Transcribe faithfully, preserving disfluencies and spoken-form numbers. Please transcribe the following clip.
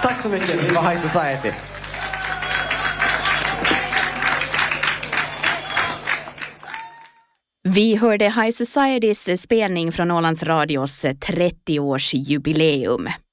Tack så mycket, vi var High Society. Vi hörde High Societys spelning från Ålands Radios trettio-årsjubileum.